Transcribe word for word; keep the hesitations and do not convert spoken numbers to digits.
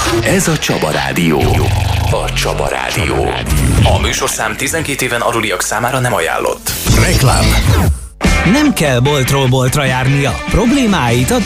Ez a Csaba Rádió. A Csaba Rádió. A műsorszám tizenkét éven aluliak számára nem ajánlott. Reklám. Nem kell boltról boltra járnia. Problémáit a